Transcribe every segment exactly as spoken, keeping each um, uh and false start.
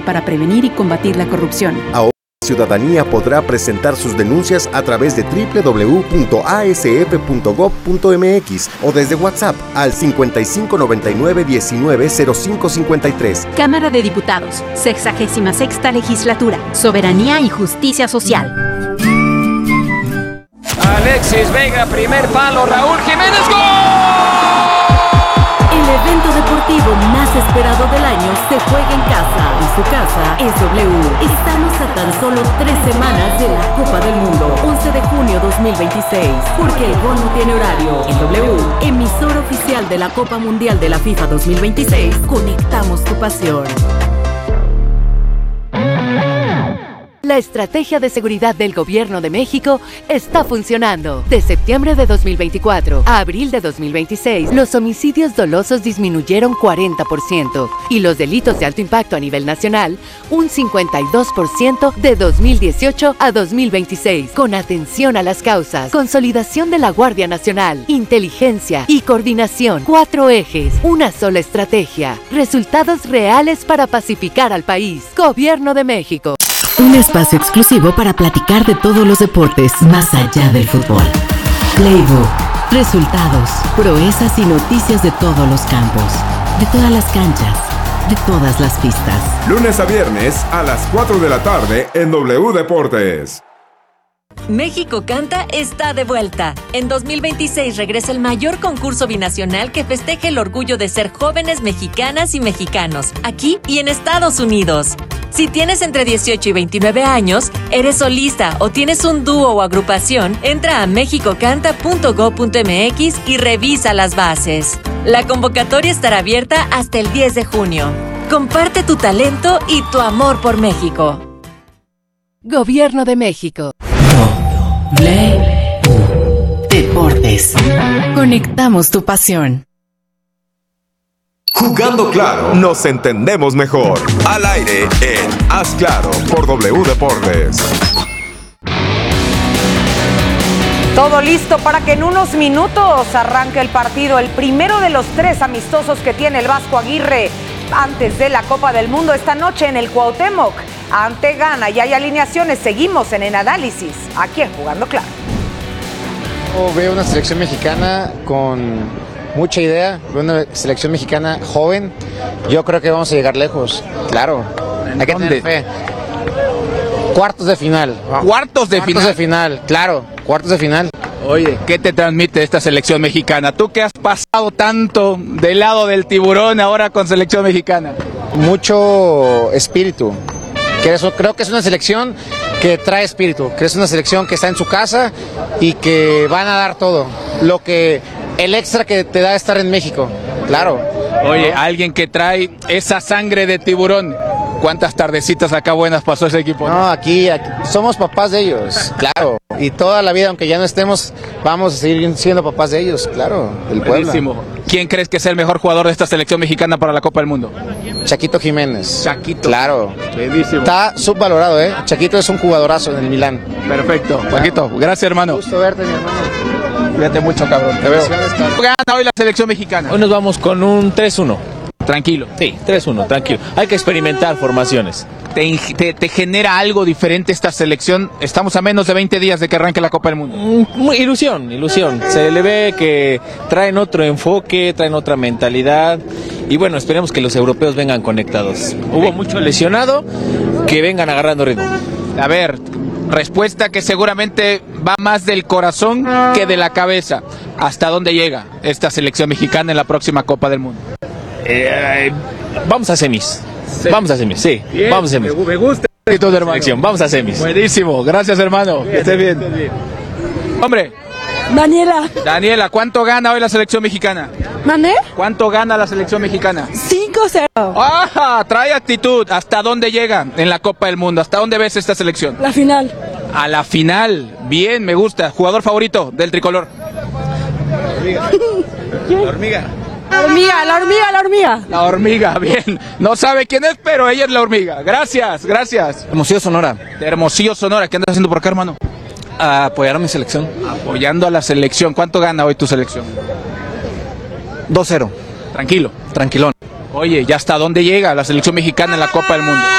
para prevenir y combatir la corrupción. Ahora la ciudadanía podrá presentar sus denuncias a través de doble u doble u doble u punto a s f punto gob punto m x o desde WhatsApp al cincuenta y cinco noventa y nueve diecinueve cero cinco cincuenta y tres. Cámara de Diputados, sexagésima sexta legislatura, Soberanía y Justicia Social. Alexis Vega, primer palo, Raúl Jiménez, ¡gol! El evento deportivo más esperado del año se juega en casa y su casa es W. Estamos a tan solo tres semanas de la Copa del Mundo, once de junio dos mil veintiséis, porque el gol no tiene horario. En W, emisor oficial de la Copa Mundial de la FIFA dos mil veintiséis, conectamos tu pasión. La estrategia de seguridad del Gobierno de México está funcionando. De septiembre de dos mil veinticuatro a abril de dos mil veintiséis, los homicidios dolosos disminuyeron cuarenta por ciento y los delitos de alto impacto a nivel nacional un cincuenta y dos por ciento de dos mil dieciocho a dos mil veintiséis. Con atención a las causas, consolidación de la Guardia Nacional, inteligencia y coordinación. Cuatro ejes, una sola estrategia. Resultados reales para pacificar al país. Gobierno de México. Un espacio exclusivo para platicar de todos los deportes más allá del fútbol. Playbook, resultados, proezas y noticias de todos los campos, de todas las canchas, de todas las pistas. Lunes a viernes a las cuatro de la tarde en W Deportes. México Canta está de vuelta. En dos mil veintiséis regresa el mayor concurso binacional que festeja el orgullo de ser jóvenes mexicanas y mexicanos, aquí y en Estados Unidos. Si tienes entre dieciocho y veintinueve años, eres solista o tienes un dúo o agrupación, entra a mexico canta punto gob punto m x y revisa las bases. La convocatoria estará abierta hasta el diez de junio. Comparte tu talento y tu amor por México. Gobierno de México. W Deportes. Conectamos tu pasión. Jugando claro, nos entendemos mejor. Al aire en Haz Claro por W Deportes. Todo listo para que en unos minutos arranque el partido, el primero de los tres amistosos que tiene el Vasco Aguirre antes de la Copa del Mundo esta noche en el Cuauhtémoc ante Ghana. Y hay alineaciones, seguimos en el análisis aquí en Jugando Claro. Veo una selección mexicana con mucha idea, veo una selección mexicana joven. Yo creo que vamos a llegar lejos, claro. Hay que tener fe. Cuartos de final. ¿Cuartos de Cuartos final? de final, claro, cuartos de final. Oye, ¿qué te transmite esta selección mexicana? Tú que has pasado tanto del lado del tiburón ahora con selección mexicana. Mucho espíritu. Que eso, creo que es una selección que trae espíritu, que es una selección que está en su casa y que van a dar todo. Lo que, el extra que te da estar en México, claro. Oye, alguien que trae esa sangre de tiburón. ¿Cuántas tardecitas acá buenas pasó ese equipo? No, aquí, aquí somos papás de ellos, claro. Y toda la vida, aunque ya no estemos, vamos a seguir siendo papás de ellos, claro. El Buenísimo. ¿Quién crees que es el mejor jugador de esta selección mexicana para la Copa del Mundo? Chaquito Jiménez. Chaquito. Claro. Buenísimo. Está subvalorado, ¿eh? Chaquito es un jugadorazo en el Milán. Perfecto. Chaquito, gracias, hermano. Gusto verte, mi hermano. Cuídate mucho, cabrón. Te veo. ¿Cómo gana hoy la selección mexicana? Hoy nos vamos con un tres uno. Tranquilo. Sí, tres uno, tranquilo. Hay que experimentar formaciones. ¿Te, te, ¿Te genera algo diferente esta selección? Estamos a menos de veinte días de que arranque la Copa del Mundo. Mm, ilusión, ilusión. Se le ve que traen otro enfoque, traen otra mentalidad. Y bueno, esperemos que los europeos vengan conectados. Hubo mucho lesionado, que vengan agarrando ritmo. A ver, respuesta que seguramente va más del corazón que de la cabeza. ¿Hasta dónde llega esta selección mexicana en la próxima Copa del Mundo? Eh, vamos a semis. Sí. Vamos a semis, sí. Bien, vamos a semis. Me gusta. Selección. Vamos a semis. Buenísimo. Gracias, hermano. Bien, que estés bien. bien. Hombre. Daniela. Daniela, ¿cuánto gana hoy la selección mexicana? ¿Mané? ¿Cuánto gana la selección mexicana? cinco cero. ¡Ah! Trae actitud. ¿Hasta dónde llega en la Copa del Mundo? ¿Hasta dónde ves esta selección? La final. A la final. Bien, me gusta. ¿Jugador favorito del tricolor? La hormiga. ¿Quién? La hormiga. La hormiga, la hormiga, la hormiga. La hormiga, bien. No sabe quién es, pero ella es la hormiga. Gracias, gracias. Hermosillo, Sonora. De Hermosillo, Sonora. ¿Qué andas haciendo por acá, hermano? A apoyar a mi selección. Apoyando a la selección. ¿Cuánto gana hoy tu selección? dos cero. Tranquilo. Tranquilón. Oye, ¿ya hasta dónde llega la selección mexicana en la Copa del Mundo?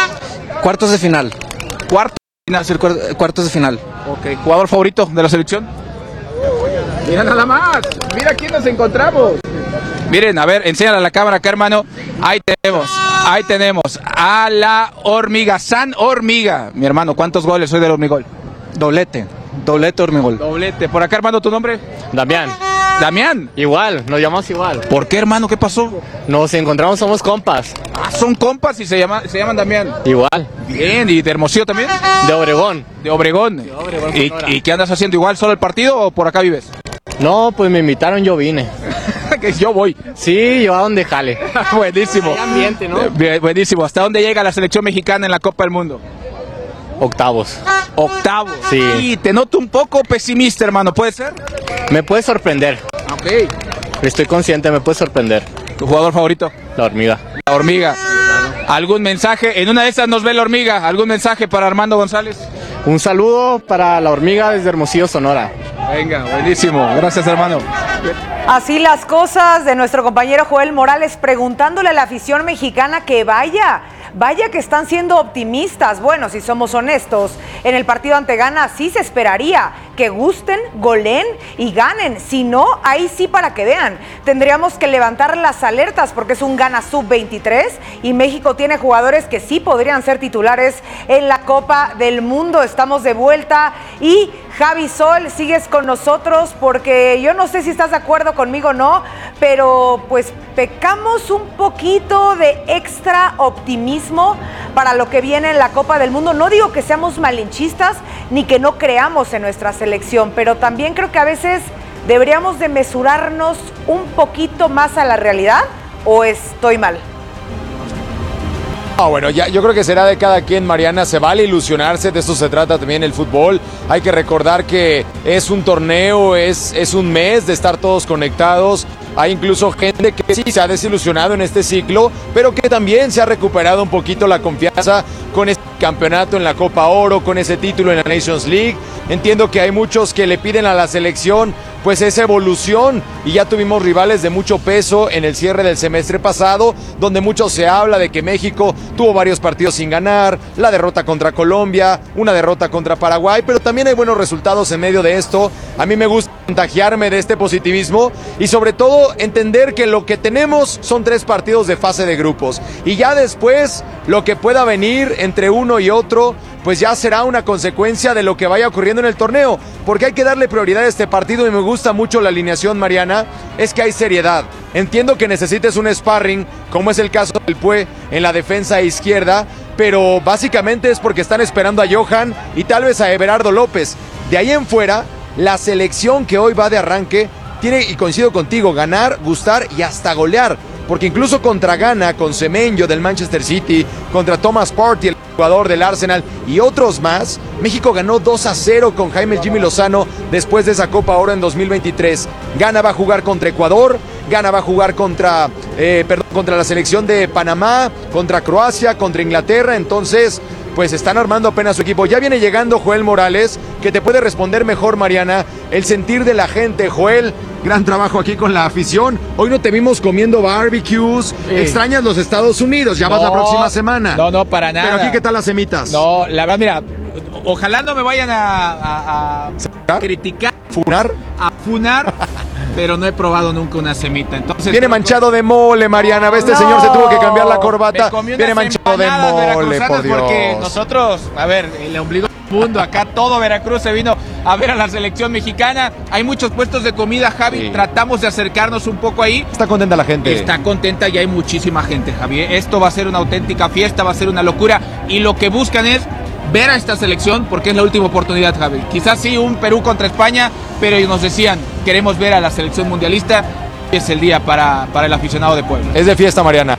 Cuartos de final. Cuarto de final. Cuartos, cuartos de final. Ok, ¿jugador favorito de la selección? Mira nada más, mira quién nos encontramos. Miren, a ver, enséñale a la cámara acá, hermano. Ahí tenemos, ahí tenemos a la hormiga, San Hormiga. Mi hermano, ¿cuántos goles soy del Hormigol? Doblete, doblete Hormigol. Doblete. Por acá, hermano, ¿tu nombre? Damián. Damián. Igual, nos llamamos igual. ¿Por qué, hermano? ¿Qué pasó? Nos encontramos, somos compas. Ah, son compas y se, llama, se llaman Damián. Igual. Bien, ¿y de Hermosillo también? De Obregón. De Obregón. De Obregón ¿Y, ¿Y qué andas haciendo? ¿Igual solo el partido o por acá vives? No, pues me invitaron, yo vine. Que yo voy. Sí, yo a donde jale. Buenísimo. Hay ambiente, ¿no? Bien, buenísimo. ¿Hasta dónde llega la selección mexicana en la Copa del Mundo? Octavos. Octavos. Sí. Y te noto un poco pesimista, hermano, ¿puede ser? Me puede sorprender. Ok. Estoy consciente, me puede sorprender. ¿Tu jugador favorito? La hormiga. La hormiga. ¿Algún mensaje? En una de esas nos ve la hormiga. ¿Algún mensaje para Armando González? Un saludo para la hormiga desde Hermosillo, Sonora. Venga, buenísimo. Gracias, hermano. Así las cosas de nuestro compañero Joel Morales, preguntándole a la afición mexicana que vaya, vaya que están siendo optimistas. Bueno, si somos honestos, en el partido ante Ghana sí se esperaría que gusten, goleen y ganen. Si no, ahí sí, para que vean, tendríamos que levantar las alertas porque es un Ghana sub veintitrés y México tiene jugadores que sí podrían ser titulares en la Copa del Mundo. Estamos de vuelta y Javi Sol, sigues con nosotros porque yo no sé si estás de acuerdo conmigo o no, pero pues pecamos un poquito de extra optimismo para lo que viene en la Copa del Mundo. No digo que seamos malinchistas ni que no creamos en nuestra selección, pero también creo que a veces deberíamos de mesurarnos un poquito más a la realidad, ¿o estoy mal? Ah, bueno, ya, yo creo que será de cada quien, Mariana. Se vale ilusionarse, de eso se trata también el fútbol. Hay que recordar que es un torneo, es, es un mes de estar todos conectados. Hay incluso gente que sí se ha desilusionado en este ciclo, pero que también se ha recuperado un poquito la confianza con este campeonato en la Copa Oro, con ese título en la Nations League. Entiendo que hay muchos que le piden a la selección pues esa evolución, y ya tuvimos rivales de mucho peso en el cierre del semestre pasado, donde mucho se habla de que México tuvo varios partidos sin ganar, la derrota contra Colombia, una derrota contra Paraguay, pero también hay buenos resultados en medio de esto. A mí me gusta contagiarme de este positivismo y sobre todo entender que lo que tenemos son tres partidos de fase de grupos, y ya después lo que pueda venir entre uno y otro pues ya será una consecuencia de lo que vaya ocurriendo en el torneo, porque hay que darle prioridad a este partido. Y me gusta mucho la alineación, Mariana, es que hay seriedad. Entiendo que necesites un sparring, como es el caso del Pue en la defensa izquierda, pero básicamente es porque están esperando a Johan y tal vez a Everardo López. De ahí en fuera, la selección que hoy va de arranque tiene, y coincido contigo, ganar, gustar y hasta golear, porque incluso contra Ghana, con Semenyo del Manchester City, contra Thomas Partey, el jugador del Arsenal, y otros más, México ganó dos a cero con Jaime Jimmy Lozano después de esa Copa Oro en dos mil veintitrés. Ghana va a jugar contra Ecuador, Ghana va a jugar contra, eh, perdón, contra la selección de Panamá, contra Croacia, contra Inglaterra. Entonces, pues están armando apenas su equipo. Ya viene llegando Joel Morales, que te puede responder mejor, Mariana, el sentir de la gente. Joel, gran trabajo aquí con la afición. Hoy no te vimos comiendo barbecues. Sí. Extrañas los Estados Unidos, ya no, vas la próxima semana. No, no, para nada. Pero aquí, ¿qué tal las semitas? No, la verdad, mira, ojalá no me vayan a, a, a criticar. ¿Funar? A funar. Pero no he probado nunca una semita. Entonces, viene manchado de mole, Mariana. Ve, este no. señor se tuvo que cambiar la corbata. Viene manchado de mole, por Dios. Porque nosotros, a ver, el ombligo del mundo, acá todo Veracruz se vino a ver a la selección mexicana. Hay muchos puestos de comida, Javi. Sí. Tratamos de acercarnos un poco ahí. Está contenta la gente. Está contenta y hay muchísima gente, Javi. Esto va a ser una auténtica fiesta, va a ser una locura. Y lo que buscan es ver a esta selección, porque es la última oportunidad, Javi. Quizás sí un Perú contra España, pero ellos nos decían, queremos ver a la selección mundialista. Es el día para, para el aficionado de Puebla. Es de fiesta, Mariana.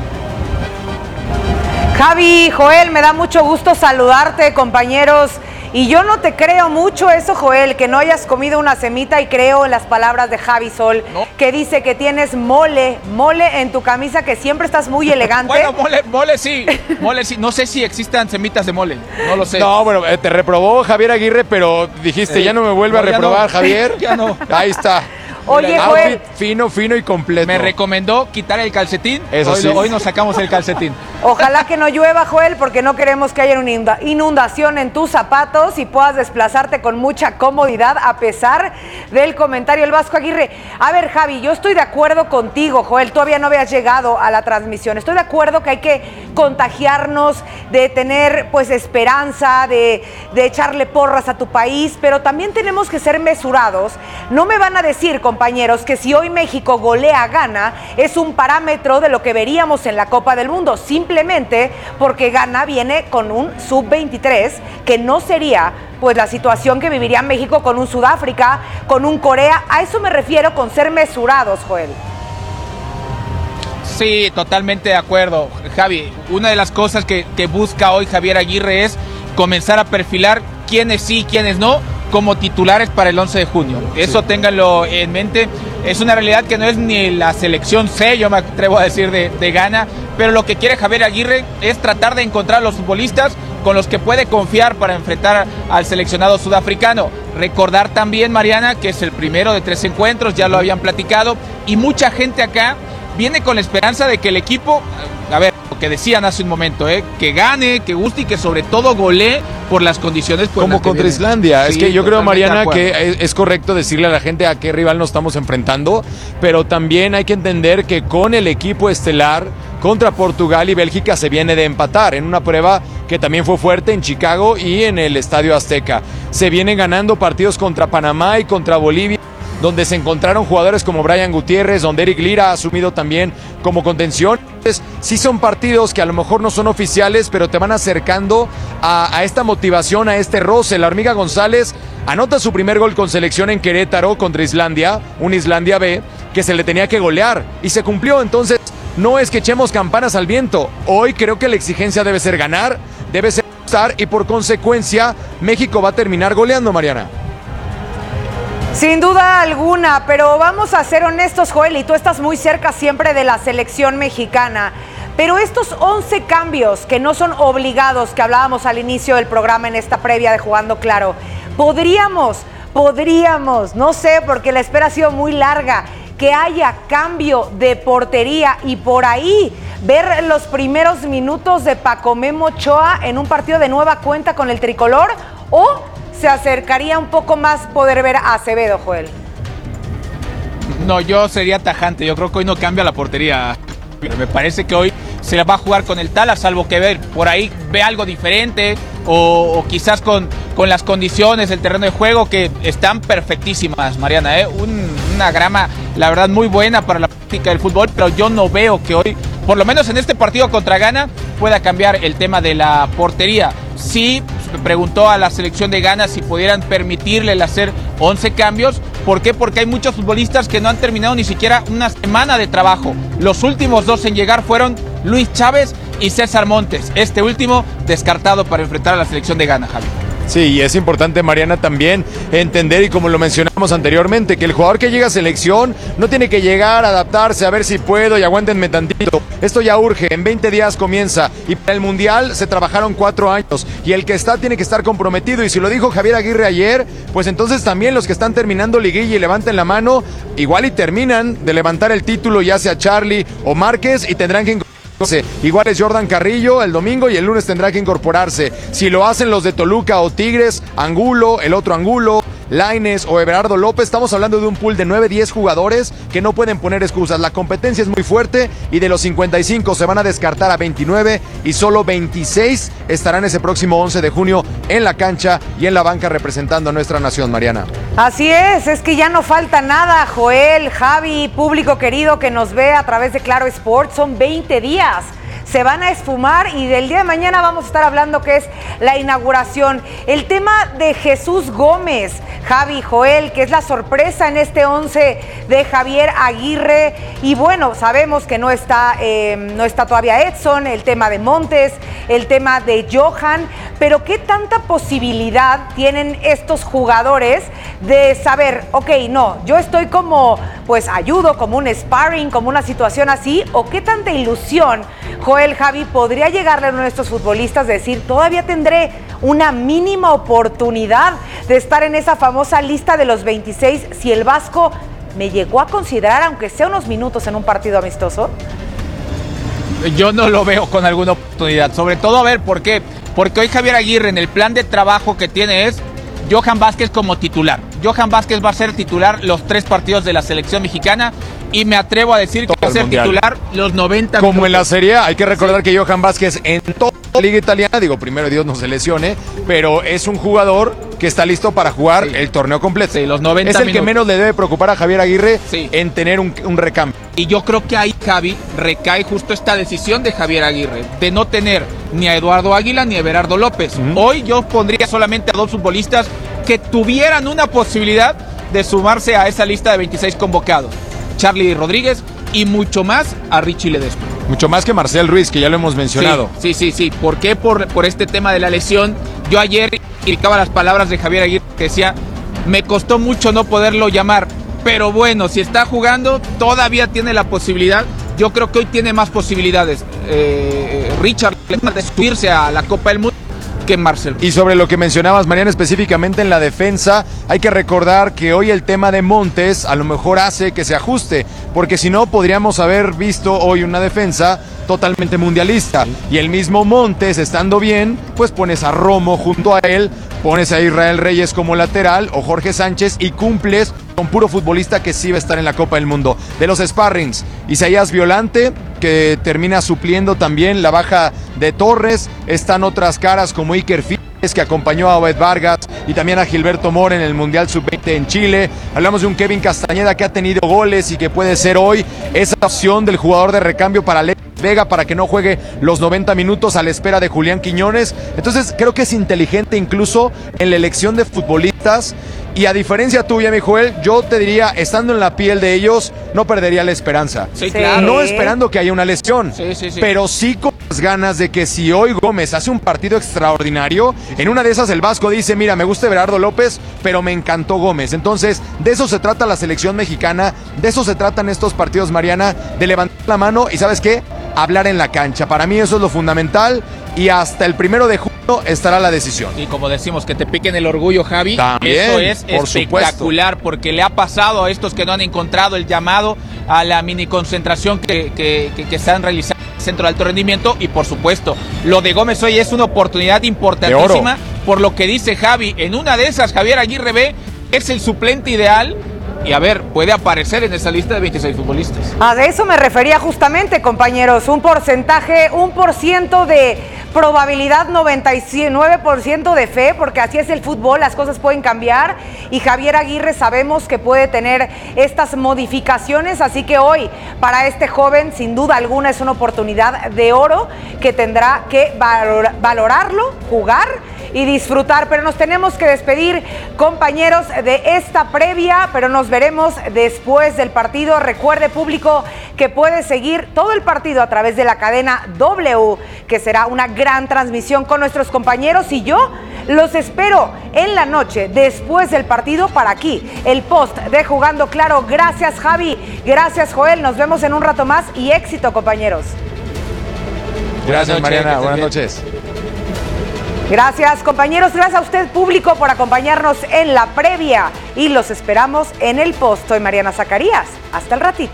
Javi, Joel, me da mucho gusto saludarte, compañeros. Y yo no te creo mucho eso, Joel, que no hayas comido una semita, y creo en las palabras de Javi Sol, ¿no? Que dice que tienes mole, mole en tu camisa, que siempre estás muy elegante. Bueno, mole, mole sí, mole sí. No sé si existan semitas de mole, no lo sé. No, bueno, te reprobó Javier Aguirre, pero dijiste, eh, ya no me vuelve no, a reprobar, no. Javier. Ya no. Ahí está. Oye, Joel. Fino, fino y completo. Me recomendó quitar el calcetín. Eso hoy, sí. Hoy nos sacamos el calcetín. Ojalá que no llueva, Joel, porque no queremos que haya una inundación en tus zapatos y puedas desplazarte con mucha comodidad a pesar del comentario del Vasco Aguirre. A ver, Javi, yo estoy de acuerdo contigo, Joel, todavía no habías llegado a la transmisión. Estoy de acuerdo que hay que contagiarnos, de tener pues esperanza, de, de echarle porras a tu país, pero también tenemos que ser mesurados. No me van a decir, compañeros, que si hoy México golea a Ghana es un parámetro de lo que veríamos en la Copa del Mundo. Simplemente Simplemente porque Ghana viene con un sub veintitrés, que no sería pues la situación que viviría México con un Sudáfrica, con un Corea. A eso me refiero con ser mesurados, Joel. Sí, totalmente de acuerdo, Javi. Una de las cosas que, que busca hoy Javier Aguirre es comenzar a perfilar quiénes sí y quiénes no como titulares para el once de junio. Eso sí, ténganlo en mente. Es una realidad que no es ni la selección C, yo me atrevo a decir, de, de Ghana, pero lo que quiere Javier Aguirre es tratar de encontrar a los futbolistas con los que puede confiar para enfrentar al seleccionado sudafricano. Recordar también, Mariana, que es el primero de tres encuentros, ya lo habían platicado, y mucha gente acá viene con la esperanza de que el equipo, a ver, lo que decían hace un momento, ¿eh? que gane, que guste y que sobre todo golee por las condiciones. Pues, como contra Islandia. Sí, es que yo creo, Mariana, que es, es correcto decirle a la gente a qué rival nos estamos enfrentando, pero también hay que entender que con el equipo estelar contra Portugal y Bélgica se viene de empatar en una prueba que también fue fuerte en Chicago y en el Estadio Azteca. Se vienen ganando partidos contra Panamá y contra Bolivia, donde se encontraron jugadores como Brian Gutiérrez, donde Eric Lira ha asumido también como contención. Entonces, sí son partidos que a lo mejor no son oficiales, pero te van acercando a, a esta motivación, a este roce. La Hormiga González anota su primer gol con selección en Querétaro contra Islandia, un Islandia B, que se le tenía que golear, y se cumplió. Entonces, no es que echemos campanas al viento. Hoy creo que la exigencia debe ser ganar, debe ser gustar, y por consecuencia, México va a terminar goleando, Mariana. Sin duda alguna, pero vamos a ser honestos, Joel, y tú estás muy cerca siempre de la selección mexicana. Pero estos once cambios que no son obligados, que hablábamos al inicio del programa en esta previa de Jugando Claro, podríamos, podríamos, no sé, porque la espera ha sido muy larga, que haya cambio de portería y por ahí ver los primeros minutos de Paco Memo Ochoa en un partido de nueva cuenta con el tricolor, o se acercaría un poco más poder ver a Acevedo, Joel. No, yo sería tajante. Yo creo que hoy no cambia la portería. Me parece que hoy se la va a jugar con el Tala, salvo que ver por ahí ve algo diferente o, o quizás con, con las condiciones del terreno de juego que están perfectísimas, Mariana. ¿eh? Un, una grama, la verdad, muy buena para la práctica del fútbol, pero yo no veo que hoy, por lo menos en este partido contra Ghana, pueda cambiar el tema de la portería. Sí, preguntó a la selección de Ghana si pudieran permitirle el hacer once cambios. ¿Por qué? Porque hay muchos futbolistas que no han terminado ni siquiera una semana de trabajo. Los últimos dos en llegar fueron Luis Chávez y César Montes. Este último descartado para enfrentar a la selección de Ghana, Javi. Sí, y es importante, Mariana, también entender, y como lo mencionamos anteriormente, que el jugador que llega a selección no tiene que llegar a adaptarse, a ver si puedo y aguántenme tantito. Esto ya urge, en veinte días comienza, y para el Mundial se trabajaron cuatro años, y el que está tiene que estar comprometido, y si lo dijo Javier Aguirre ayer, pues entonces también los que están terminando liguilla y levanten la mano, igual y terminan de levantar el título, ya sea Charlie o Márquez, y tendrán que igual es Jordan Carrillo el domingo y el lunes tendrá que incorporarse. Si lo hacen los de Toluca o Tigres, Angulo, el otro Angulo, Lainez o Everardo López, estamos hablando de un pool de nueve diez jugadores que no pueden poner excusas. La competencia es muy fuerte y de los cincuenta y cinco se van a descartar a veintinueve y solo veintiséis estarán ese próximo once de junio en la cancha y en la banca representando a nuestra nación, Mariana. Así es, es que ya no falta nada, Joel, Javi, público querido que nos ve a través de Claro Sports, son veinte días. Se van a esfumar y del día de mañana vamos a estar hablando que es la inauguración. El tema de Jesús Gómez, Javi, Joel, que es la sorpresa en este once de Javier Aguirre. Y bueno, sabemos que no está, eh, no está todavía Edson, el tema de Montes, el tema de Johan, pero ¿qué tanta posibilidad tienen estos jugadores de saber, ok, no, yo estoy como, pues ayudo, como un sparring, como una situación así, o qué tanta ilusión, Joel, Javi, podría llegarle a uno de estos futbolistas decir, todavía tendré una mínima oportunidad de estar en esa famosa lista de los veintiséis si el Vasco me llegó a considerar, aunque sea unos minutos en un partido amistoso? yo no lo veo con alguna oportunidad. Sobre todo, a ver, ¿por qué? Porque hoy Javier Aguirre, en el plan de trabajo que tiene, es Johan Vázquez como titular. Johan Vázquez va a ser titular los tres partidos de la selección mexicana y me atrevo a decir que va a ser titular los noventa Como minutos. en la Serie A, hay que recordar sí. que Johan Vázquez en toda la liga italiana, digo, primero Dios no se lesione, pero es un jugador que está listo para jugar sí. el torneo completo. Sí, los noventa es el minutos. que menos le debe preocupar a Javier Aguirre sí. en tener un, un recambio. Y yo creo que ahí, Javi, recae justo esta decisión de Javier Aguirre, de no tener ni a Eduardo Águila ni a Everardo López. Uh-huh. Hoy yo pondría solamente a dos futbolistas que tuvieran una posibilidad de sumarse a esa lista de veintiséis convocados. Charly Rodríguez y mucho más a Richie Ledesma. Mucho más que Marcel Ruiz, que ya lo hemos mencionado. Sí, sí, sí. sí. ¿Por qué? Por, por este tema de la lesión. Yo ayer indicaba las palabras de Javier Aguirre que decía, me costó mucho no poderlo llamar, pero bueno, si está jugando, todavía tiene la posibilidad. Yo creo que hoy tiene más posibilidades eh, Richard de subirse a la Copa del Mundo que Marcel. Y sobre lo que mencionabas, Mariana, específicamente en la defensa, hay que recordar que hoy el tema de Montes a lo mejor hace que se ajuste, porque si no podríamos haber visto hoy una defensa totalmente mundialista. Y el mismo Montes, estando bien, pues pones a Romo junto a él, pones a Israel Reyes como lateral o Jorge Sánchez y cumples con puro futbolista que sí va a estar en la Copa del Mundo. De los sparrings, Isaías Violante, que termina supliendo también la baja de Torres. Están otras caras como Iker Figueres, que acompañó a Obed Vargas y también a Gilberto Mora en el Mundial sub veinte en Chile. Hablamos de un Kevin Castañeda que ha tenido goles y que puede ser hoy esa opción del jugador de recambio para Alex Vega para que no juegue los noventa minutos a la espera de Julián Quiñones. Entonces creo que es inteligente incluso en la elección de futbolistas. Y a diferencia tuya, mi Joel, yo te diría, estando en la piel de ellos, no perdería la esperanza. Sí, claro. No esperando que haya una lesión, sí, sí, sí. pero sí con las ganas de que si hoy Gómez hace un partido extraordinario, en una de esas el Vasco dice, mira, me gusta Everardo López, pero me encantó Gómez. Entonces, de eso se trata la selección mexicana, de eso se tratan estos partidos, Mariana, de levantar la mano y, ¿sabes qué? Hablar en la cancha. Para mí eso es lo fundamental y hasta el primero de junio estará la decisión. Y como decimos, que te piquen el orgullo, Javi. También, eso es por espectacular, supuesto. Porque le ha pasado a estos que no han encontrado el llamado a la mini concentración que, que, que, que están realizando en el Centro de Alto Rendimiento. Y por supuesto, lo de Gómez hoy es una oportunidad importantísima, por lo que dice Javi. En una de esas, Javier Aguirre ve, es el suplente ideal. Y a ver, puede aparecer en esa lista de veintiséis futbolistas. A eso me refería justamente, compañeros. Un porcentaje, un por ciento de probabilidad, noventa y nueve por ciento de fe, porque así es el fútbol, las cosas pueden cambiar. Y Javier Aguirre sabemos que puede tener estas modificaciones. Así que hoy, para este joven, sin duda alguna, es una oportunidad de oro que tendrá que valor, valorarlo, jugar y disfrutar. Pero nos tenemos que despedir, compañeros, de esta previa, pero nos veremos después del partido. Recuerde, público, que puede seguir todo el partido a través de la cadena W, que será una gran transmisión con nuestros compañeros, y yo los espero en la noche después del partido para aquí, el post de Jugando Claro. Gracias, Javi, gracias, Joel, nos vemos en un rato más y éxito, compañeros. Gracias, Mariana, buenas noches. Gracias, compañeros, gracias a usted, público, por acompañarnos en la previa y los esperamos en el post. Soy Mariana Zacarías, hasta el ratito.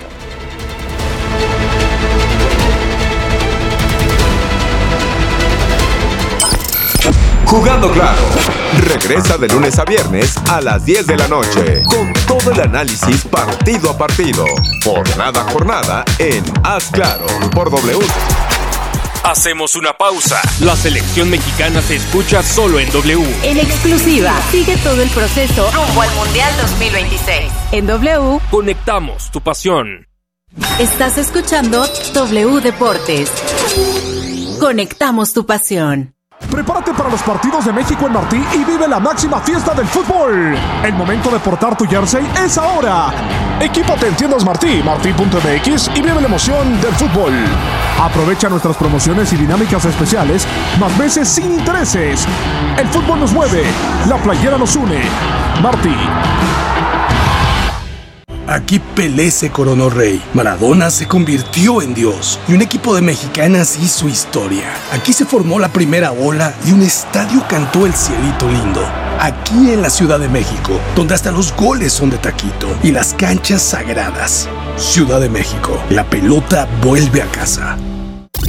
Jugando Claro, regresa de lunes a viernes a las diez de la noche, con todo el análisis partido a partido, jornada a jornada, en Haz Claro, por W. Hacemos una pausa. La selección mexicana se escucha solo en W. En exclusiva, sigue todo el proceso rumbo al Mundial dos mil veintiséis. En W, conectamos tu pasión. Estás escuchando W Deportes. Conectamos tu pasión. Prepárate para los partidos de México en Martí y vive la máxima fiesta del fútbol. El momento de portar tu jersey es ahora. Equípate en tiendas Martí, martí punto m x y vive la emoción del fútbol. Aprovecha nuestras promociones y dinámicas especiales, más veces sin intereses. El fútbol nos mueve, la playera nos une. Martí. Aquí Pelé se coronó rey, Maradona se convirtió en Dios y un equipo de mexicanas hizo historia. Aquí se formó la primera ola y un estadio cantó el cielito lindo. Aquí en la Ciudad de México, donde hasta los goles son de taquito y las canchas sagradas. Ciudad de México, la pelota vuelve a casa.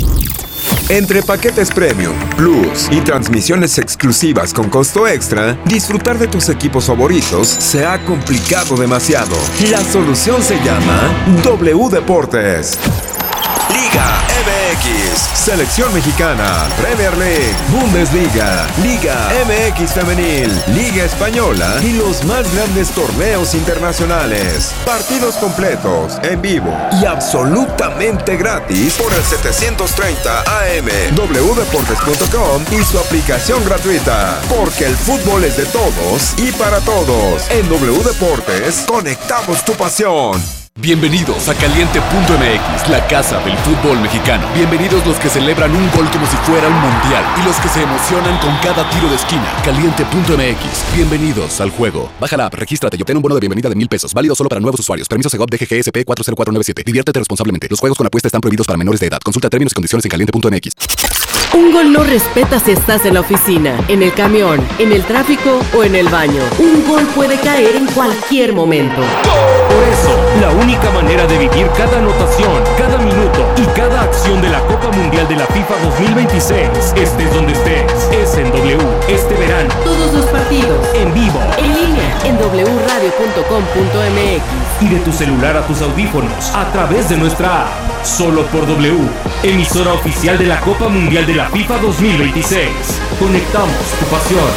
Entre paquetes Premium, Plus y transmisiones exclusivas con costo extra, disfrutar de tus equipos favoritos se ha complicado demasiado. La solución se llama W Deportes. Liga M X, Selección Mexicana, Premier League, Bundesliga, Liga M X Femenil, Liga Española y los más grandes torneos internacionales. Partidos completos, en vivo y absolutamente gratis por el setecientos treinta A M, w deportes punto com y su aplicación gratuita. Porque el fútbol es de todos y para todos. En W Deportes, conectamos tu pasión. Bienvenidos a Caliente punto M X, la casa del fútbol mexicano. Bienvenidos los que celebran un gol como si fuera un mundial y los que se emocionan con cada tiro de esquina. Caliente punto M X, bienvenidos al juego. Baja la app, regístrate y obtén un bono de bienvenida de mil pesos, válido solo para nuevos usuarios. Permiso Segov D G G S P cuatro cero cuatro nueve siete. Diviértete responsablemente. Los juegos con apuesta están prohibidos para menores de edad. Consulta términos y condiciones en Caliente punto M X. Un gol no respeta si estás en la oficina, en el camión, en el tráfico o en el baño. Un gol puede caer en cualquier momento. Por eso, la única manera de vivir cada anotación, cada minuto y cada acción de la Copa Mundial de la FIFA dos mil veintiséis, estés donde estés, es en W este verano. Todos los partidos, en vivo, en línea, en w radio punto com punto m x. Y de tu celular a tus audífonos, a través de nuestra app. Solo por W, emisora oficial de la Copa Mundial de la FIFA dos mil veintiséis. Conectamos tu pasión.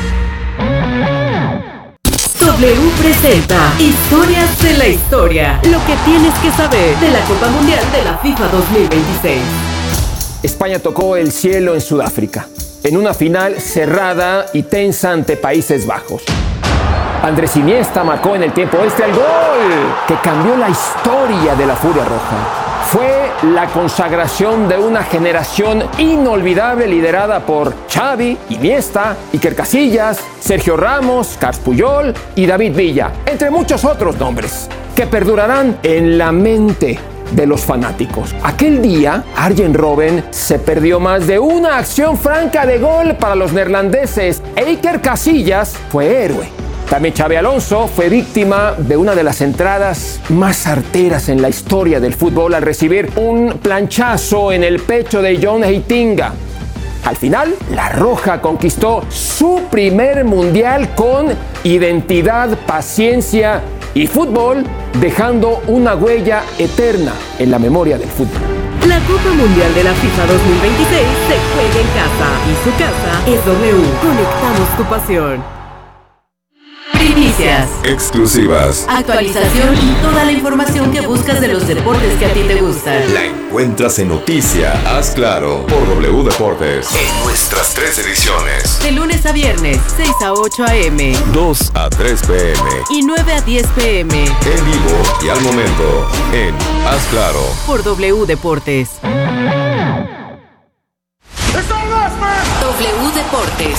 W presenta Historias de la Historia. Lo que tienes que saber de la Copa Mundial de la FIFA dos mil veintiséis. España tocó el cielo en Sudáfrica, en una final cerrada y tensa ante Países Bajos. Andrés Iniesta marcó en el tiempo extra el gol que cambió la historia de la Furia Roja. Fue la consagración de una generación inolvidable liderada por Xavi, Iniesta, Iker Casillas, Sergio Ramos, Carles Puyol y David Villa, entre muchos otros nombres, que perdurarán en la mente de los fanáticos. Aquel día, Arjen Robben se perdió más de una acción franca de gol para los neerlandeses e Iker Casillas fue héroe. También Xabi Alonso fue víctima de una de las entradas más certeras en la historia del fútbol al recibir un planchazo en el pecho de John Heitinga. Al final, la Roja conquistó su primer mundial con identidad, paciencia y fútbol, dejando una huella eterna en la memoria del fútbol. La Copa Mundial de la FIFA dos mil veintiséis se juega en casa y su casa es W. Conectamos tu pasión. Primicias, exclusivas, actualización y toda la información que buscas de los deportes que a ti te gustan. La encuentras en Noticia, Haz Claro, por W Deportes. En nuestras tres ediciones. De lunes a viernes, seis a ocho a eme, dos a tres pe eme y nueve a diez pe eme. En vivo y al momento, en Haz Claro, por W Deportes. W Deportes.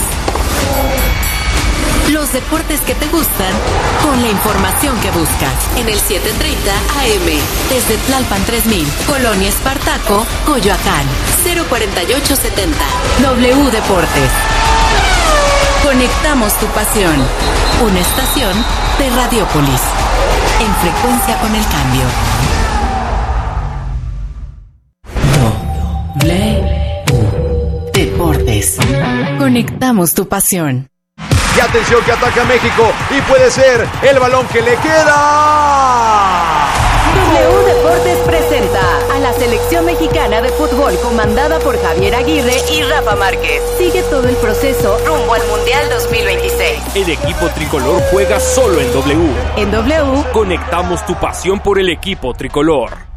Los deportes que te gustan, con la información que buscas. En el setecientos treinta A M, desde Tlalpan tres mil, Colonia Espartaco, Coyoacán, cero cuarenta y ocho setenta. W Deportes. Conectamos tu pasión. Una estación de Radiópolis. En frecuencia con el cambio. W Deportes. Conectamos tu pasión. Y atención que ataca México y puede ser el balón que le queda. W Deportes presenta a la selección mexicana de fútbol comandada por Javier Aguirre y Rafa Márquez. Sigue todo el proceso rumbo al Mundial dos mil veintiséis. El equipo tricolor juega solo en W. En W conectamos tu pasión por el equipo tricolor.